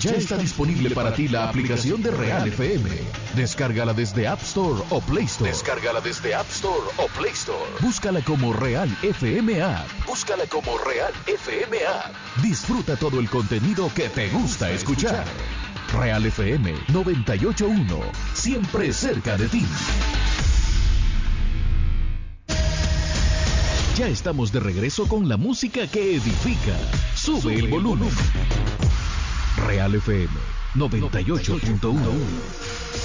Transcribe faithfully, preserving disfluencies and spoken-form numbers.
Ya está disponible para ti la aplicación de Real F M. Descárgala desde App Store o Play Store. Descárgala desde App Store o Play Store. Búscala como Real F M App. Búscala como Real F M App. Disfruta todo el contenido que te gusta escuchar. Real F M noventa y ocho punto uno. Siempre cerca de ti. Ya estamos de regreso con la música que edifica. Sube, Sube el volumen. Real F M noventa y ocho punto uno.